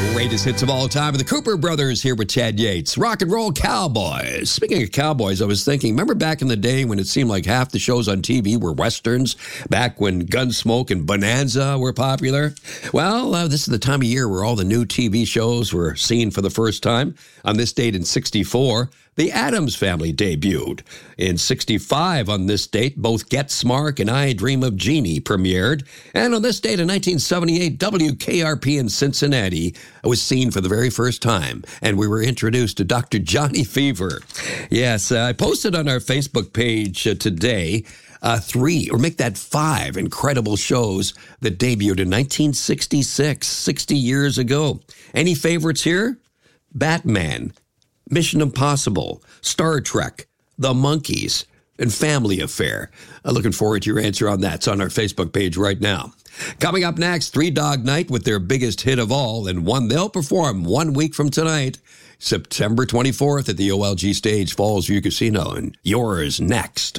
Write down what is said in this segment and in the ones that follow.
Greatest hits of all time. The Cooper Brothers here with Chad Yates. Rock and roll cowboys. Speaking of cowboys, I was thinking, remember back in the day when it seemed like half the shows on TV were westerns? Back when Gunsmoke and Bonanza were popular? Well, this is the time of year where all the new TV shows were seen for the first time. On this date in 1964, The Addams Family debuted. In 1965, on this date, both Get Smart and I Dream of Jeannie premiered. And on this date in 1978, WKRP in Cincinnati was seen for the very first time. And we were introduced to Dr. Johnny Fever. Yes, I posted on our Facebook page today 5 incredible shows that debuted in 1966, 60 years ago. Any favorites here? Batman, Mission Impossible, Star Trek, The Monkees, and Family Affair. Looking forward to your answer on that. It's on our Facebook page right now. Coming up next, Three Dog Night with their biggest hit of all, and one they'll perform 1 week from tonight, September 24th at the OLG Stage, Falls View Casino, and yours next.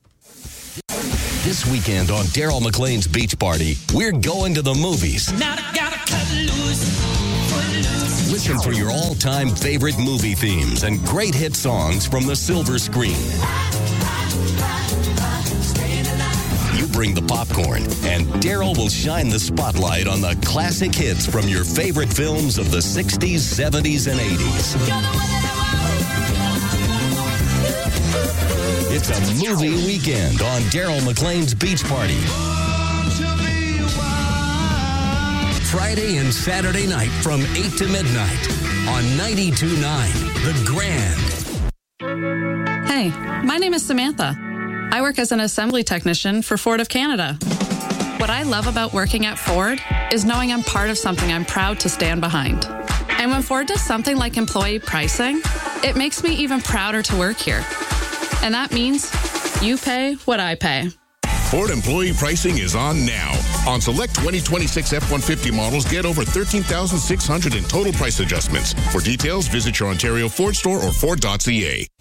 This weekend on Daryl McLean's Beach Party, we're going to the movies. Now I gotta cut loose. Listen for your all-time favorite movie themes and great hit songs from the silver screen. You bring the popcorn, and Daryl will shine the spotlight on the classic hits from your favorite films of the 60s, 70s, and 80s. It's a movie weekend on Daryl McLean's Beach Party. Friday and Saturday night from 8 to midnight on 92.9 The Grand. Hey, my name is Samantha. I work as an assembly technician for Ford of Canada. What I love about working at Ford is knowing I'm part of something I'm proud to stand behind. And when Ford does something like employee pricing, it makes me even prouder to work here. And that means you pay what I pay. Ford employee pricing is on now. On select 2026 F-150 models, get over $13,600 in total price adjustments. For details, visit your Ontario Ford store or Ford.ca.